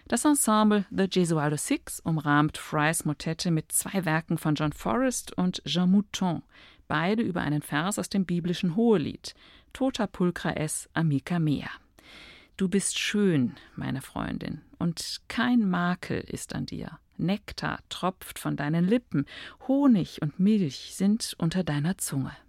Das Ensemble The Gesualdo Six umrahmt Frys Motette mit 2 Werken von John Forrest und Jean Mouton, beide über einen Vers aus dem biblischen Hohelied Tota pulchra es amica mea. Du bist schön, meine Freundin, und kein Makel ist an dir. Nektar tropft von deinen Lippen, Honig und Milch sind unter deiner Zunge.